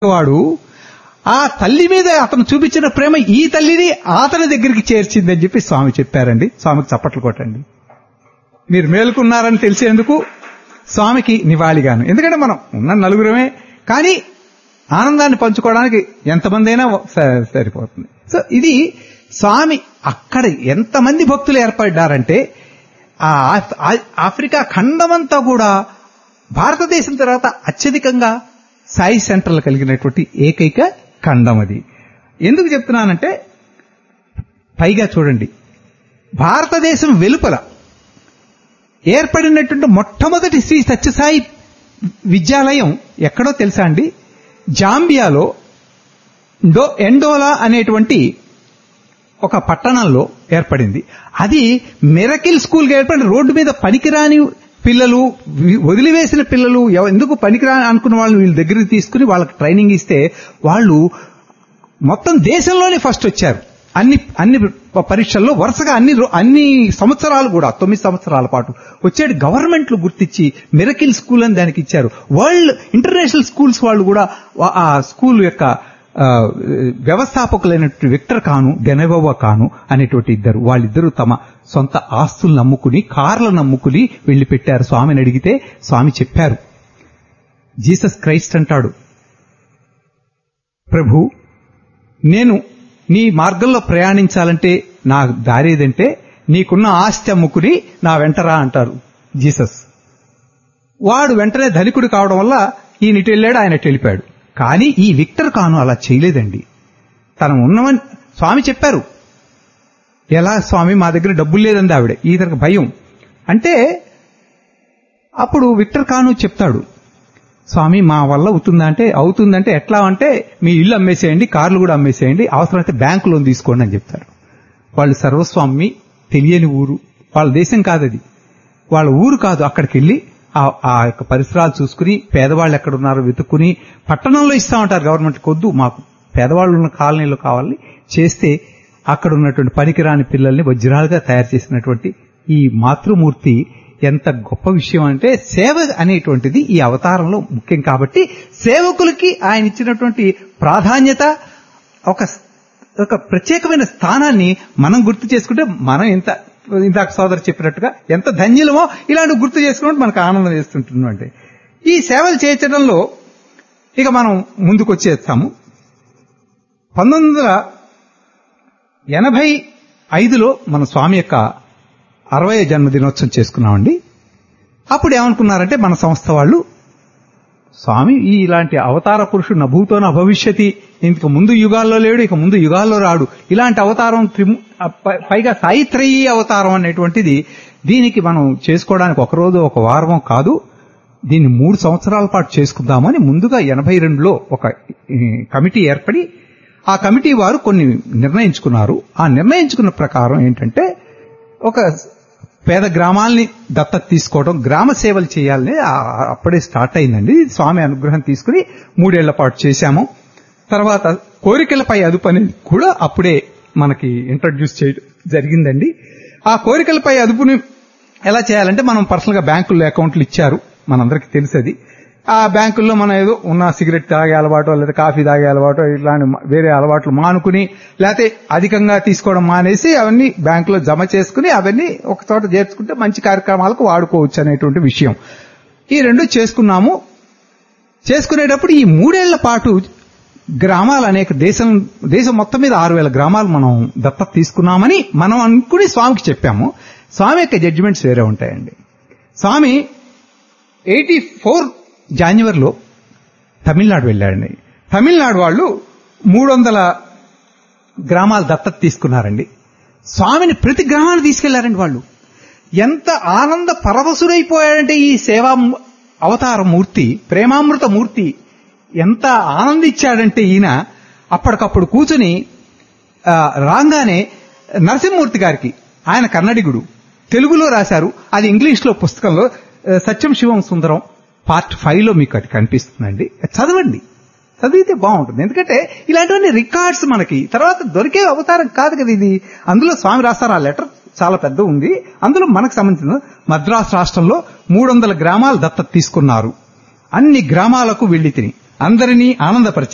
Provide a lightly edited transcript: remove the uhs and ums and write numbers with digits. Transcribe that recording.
వాడు ఆ తల్లి మీద అతను చూపించిన ప్రేమ ఈ తల్లిని అతని దగ్గరికి చేర్చిందని చెప్పి స్వామి చెప్పారండి. స్వామికి చప్పట్లు కొట్టండి. మీరు మేలుకున్నారని తెలిసేందుకు స్వామికి నివాళిగాను. ఎందుకంటే మనం ఉన్న నలుగురమే, కానీ ఆనందాన్ని పంచుకోవడానికి ఎంతమంది అయినా సరిపోతుంది. సో ఇది స్వామి అక్కడ ఎంతమంది భక్తులు ఏర్పడ్డారంటే ఆ ఆఫ్రికా ఖండమంతా కూడా భారతదేశం తర్వాత అత్యధికంగా సాయి సెంటర్లు కలిగినటువంటి ఏకైక ఖండం అది. ఎందుకు చెప్తున్నానంటే, పైగా చూడండి, భారతదేశం వెలుపల ఏర్పడినటువంటి మొట్టమొదటి శ్రీ సత్యసాయి విద్యాలయం ఎక్కడో తెలుసా అండి? జాంబియాలో ఎండోలా అనేటువంటి ఒక పట్టణంలో ఏర్పడింది. అది మిరకిల్ స్కూల్గా ఏర్పడి రోడ్డు మీద పనికిరాని పిల్లలు, వదిలివేసిన పిల్లలు, ఎందుకు పనికిరాని అనుకున్న వాళ్ళు వీళ్ళ దగ్గరికి తీసుకుని వాళ్ళకి ట్రైనింగ్ ఇస్తే వాళ్ళు మొత్తం దేశంలోనే ఫస్ట్ వచ్చారు. అన్ని పరీక్షల్లో వరుసగా అన్ని సంవత్సరాలు కూడా 9 సంవత్సరాల పాటు వచ్చాడు. గవర్నమెంట్లు గుర్తించి మిరకిల్ స్కూల్ అని దానికి ఇచ్చారు. వరల్డ్ ఇంటర్నేషనల్ స్కూల్స్ వాళ్ళు కూడా ఆ స్కూల్ యొక్క వ్యవస్థాపకులైనటువంటి విక్టర్ కాను, గెనెవోవా కాను అనేటువంటి వాళ్ళిద్దరూ తమ సొంత ఆస్తులు నమ్ముకుని, కార్లను నమ్ముకుని వెళ్లి పెట్టారు. స్వామిని అడిగితే స్వామి చెప్పారు, జీసస్ క్రైస్ట్ అంటాడు, ప్రభు నేను నీ మార్గంలో ప్రయాణించాలంటే నా దారేదంటే నీకున్న ఆస్తి అమ్ముకుని నా వెంటరా అంటారు జీసస్. వాడు వెంటనే ధనికుడు కావడం వల్ల ఈయన ఇటు వెళ్ళాడు, ఆయన ఇటు వెళ్ళిపోయాడు. కానీ ఈ విక్టర్ కాను అలా చేయలేదండి. తను ఉన్నవని స్వామి చెప్పారు. ఎలా స్వామి, మా దగ్గర డబ్బులు లేదండి ఆవిడ. ఈతనికి భయం అంటే అప్పుడు విక్టర్ కాను చెప్తాడు, స్వామి మా వల్ల అవుతుందంటే ఎట్లా అంటే మీ ఇల్లు అమ్మేసేయండి, కార్లు కూడా అమ్మేసేయండి, అవసరమైతే బ్యాంకు లోన్ తీసుకోండి అని చెప్తారు. వాళ్ళు సర్వస్వామి, తెలియని ఊరు, వాళ్ళ దేశం కాదది, వాళ్ళ ఊరు కాదు. అక్కడికి వెళ్ళి ఆ యొక్క పరిసరాలు చూసుకుని పేదవాళ్ళు ఎక్కడున్నారో వెతుక్కుని పట్టణంలో ఇస్తా ఉంటారు గవర్నమెంట్. కొద్దు, మాకు పేదవాళ్ళు ఉన్న కాలనీలో కావాలని చేస్తే అక్కడ ఉన్నటువంటి పనికిరాని పిల్లల్ని వజ్రాలుగా తయారు చేసినటువంటి ఈ మాతృమూర్తి ఎంత గొప్ప విషయం అంటే, సేవ అనేటువంటిది ఈ అవతారంలో ముఖ్యం. కాబట్టి సేవకులకి ఆయన ఇచ్చినటువంటి ప్రాధాన్యత, ఒక ప్రత్యేకమైన స్థానాన్ని మనం గుర్తు చేసుకుంటే మనం ఇందాక సోదరు చెప్పినట్టుగా ఎంత ధన్యులమో ఇలాంటి గుర్తు చేసుకున్నట్టు మనకు ఆనందం వేస్తుంటున్నాం. అంటే ఈ సేవలు చేయించడంలో ఇక మనం ముందుకు వచ్చేస్తాము. 1985లో మన స్వామి యొక్క 60వ జన్మదినోత్సవం చేసుకున్నామండి. అప్పుడు ఏమనుకున్నారంటే మన సంస్థ వాళ్ళు, స్వామి ఇలాంటి అవతార పురుషుడు నభూతో నభవిష్యతి, ఇంతకు ముందు యుగాల్లో లేడు, ఇక ముందు యుగాల్లో రాడు, ఇలాంటి అవతారం పైగా సాయిత్రయీ అవతారం అనేటువంటిది, దీనికి మనం చేసుకోవడానికి ఒక రోజు ఒక వారం కాదు, దీన్ని 3 సంవత్సరాల పాటు చేసుకుందామని ముందుగా 82లో ఒక కమిటీ ఏర్పడి ఆ కమిటీ వారు కొన్ని నిర్ణయించుకున్నారు. ఆ నిర్ణయించుకున్న ప్రకారం ఏంటంటే, ఒక పేద గ్రామాల్ని దత్తత తీసుకోవడం, గ్రామ సేవలు చేయాలని అప్పుడే స్టార్ట్ అయిందండి. స్వామి అనుగ్రహం తీసుకుని 3 ఏళ్ల పాటు చేశాము. తర్వాత కోరికలపై అదుపు అనేది కూడా అప్పుడే మనకి ఇంట్రడ్యూస్ చేయడం జరిగిందండి. ఆ కోరికలపై అదుపుని ఎలా చేయాలంటే, మనం పర్సనల్ గా బ్యాంకుల్లో అకౌంట్లు ఇచ్చారు, మనందరికీ తెలుసది. ఆ బ్యాంకుల్లో మనం ఏదో ఉన్న సిగరెట్ తాగే అలవాటు లేదా కాఫీ తాగే అలవాటు ఇట్లాంటి వేరే అలవాట్లు మానుకుని, లేకపోతే అధికంగా తీసుకోవడం మానేసి అవన్నీ బ్యాంకులో జమ చేసుకుని అవన్నీ ఒక చోట చేర్చుకుంటే మంచి కార్యక్రమాలకు వాడుకోవచ్చు అనేటువంటి విషయం. ఈ 2 చేసుకున్నాము. చేసుకునేటప్పుడు ఈ 3 ఏళ్ల పాటు గ్రామాలు అనేక దేశం మొత్తం మీద 6000 గ్రామాలు మనం దత్తత తీసుకున్నామని మనం అనుకుని స్వామికి చెప్పాము. స్వామి యొక్క జడ్జిమెంట్స్ వేరే ఉంటాయండి. స్వామి 84 జనవరిలో తమిళనాడు వెళ్ళాడండి. తమిళనాడు వాళ్ళు 300 గ్రామాలు దత్తత తీసుకున్నారండి. స్వామిని ప్రతి గ్రామాన్ని తీసుకెళ్లారండి. వాళ్ళు ఎంత ఆనంద పరవశుడైపోయాడంటే, ఈ సేవా అవతార మూర్తి, ప్రేమామృత మూర్తి ఎంత ఆనందించాడంటే, ఈయన అప్పటికప్పుడు కూర్చుని రాగానే నరసింహమూర్తి గారికి, ఆయన కన్నడిగుడు, తెలుగులో రాశారు, అది ఇంగ్లీష్లో పుస్తకంలో సత్యం శివం సుందరం పార్ట్ 5లో మీకు అది కనిపిస్తుందండి. చదవండి, చదివితే బాగుంటుంది. ఎందుకంటే ఇలాంటివన్నీ రికార్డ్స్ మనకి తర్వాత దొరికే అవతారం కాదు కదా ఇది. అందులో స్వామి రాస్తారు, ఆ లెటర్ చాలా పెద్ద ఉంది. అందులో మనకు సంబంధించిన మద్రాసు రాష్ట్రంలో 300 గ్రామాలు దత్తత తీసుకున్నారు. అన్ని గ్రామాలకు వెళ్లి తిని అందరినీ ఆనందపరిచి